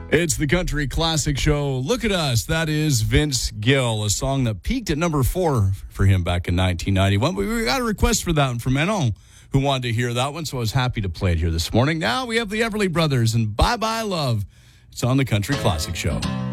It's the Country Classic Show. Look at us. That is Vince Gill, a song that peaked at number 4 for him back in 1991. We got a request for that one from Manon, who wanted to hear that one, so I was happy to play it here this morning. Now we have the Everly Brothers and Bye Bye Love. It's on the Country Classic Show.